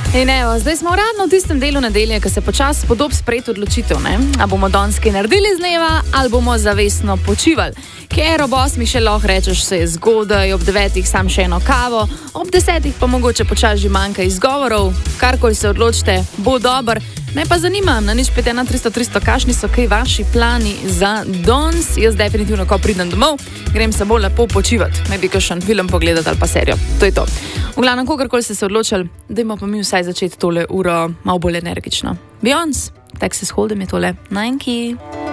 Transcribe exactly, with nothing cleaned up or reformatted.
In evo, zdaj smo uradno v tistem delu nedelje, ko se počasi podob sprejeti odločitev, ne? A bomo donski naredili z dneva ali bomo zavestno počivali. Ker ob osmih še lahko rečeš, se je zgodaj, ob devetih sam še eno kavo, ob desetih pa mogoče počasi že manjka izgovorov, karkoli se odločite, bo dober. Me pa zanima, na nič pet ena tristo tristo, kakšni so kaj vaši plani za danes? Jaz definitivno, ko pridem domov, grem samo lepo počivati, ne bi kakšen film pogledati ali pa serijo. To je to. V glavnem, kogarkoli ste se odločili, dajmo pa mi vsaj začeti tole uro malo bolj energično. Beyoncé, Texas Hold'em je tole. Nike.